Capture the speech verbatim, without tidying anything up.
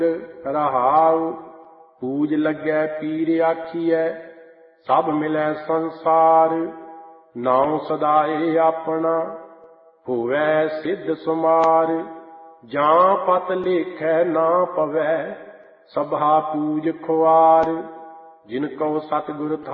ਰਹਾਉ। ਪੂਜ ਲੱਗੈ ਪੀਰ ਆਖੀਐ ਸਭ ਮਿਲੈ ਸੰਸਾਰ। ਨਾਉ ਸਦਾਏ ਆਪਣਾ ਹੋਵੈ ਸਿੱਧ ਸੁਮਾਰ। ਜਾਂ ਪਤ ਲੇਖੈ ਨਾ ਪਵੈ ਸਭਾ ਪੂਜ ਖੁਆਰ। ਜਿਨ ਕਉ ਸਤਿਗੁਰ